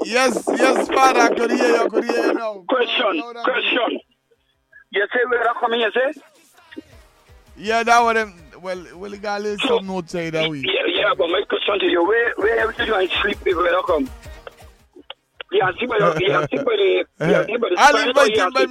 Yes, father, I could hear you now. Question. You say where I come in, you say? Yeah, that was them. Well, we got a little something outside that week. Yeah, but my question to you, where everything you sleep where I come? Yeah, see by the I'll invite him by